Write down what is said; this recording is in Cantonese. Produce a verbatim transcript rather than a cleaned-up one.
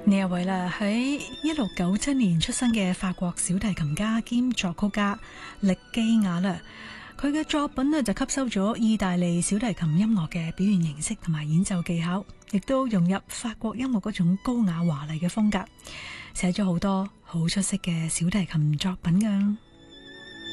呢一位啦，喺一六九七年出生嘅法國小提琴家兼作曲家力基亞啦，佢嘅作品呢就吸收咗意大利小提琴音樂嘅表現形式同埋演奏技巧，亦都融入法國音樂嗰種高雅華麗嘅風格，寫咗好多好出色嘅小提琴作品㗎。